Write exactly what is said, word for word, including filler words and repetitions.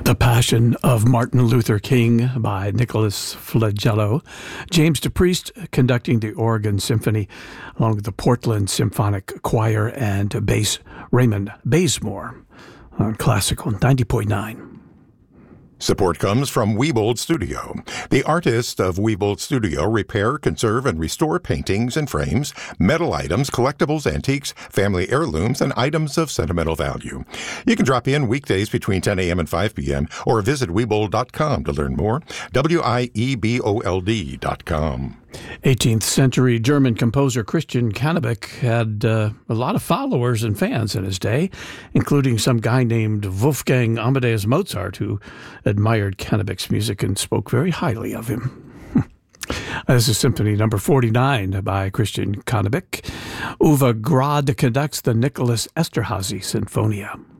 The Passion of Martin Luther King by Nicholas Flagello. James DePriest conducting the Oregon Symphony, along with the Portland Symphonic Choir and bass Raymond Bazemore on Classical ninety point nine. Support comes from Wiebold Studio. The artists of Wiebold Studio repair, conserve, and restore paintings and frames, metal items, collectibles, antiques, family heirlooms, and items of sentimental value. You can drop in weekdays between ten a.m. and five p.m. or visit Wiebold dot com to learn more. W I E B O L D dot com. eighteenth century German composer Christian Cannabich had uh, a lot of followers and fans in his day, including some guy named Wolfgang Amadeus Mozart, who admired Cannabich's music and spoke very highly of him. This is Symphony number forty-nine by Christian Cannabich. Uwe Grad conducts the Nicholas Esterhazy Sinfonia.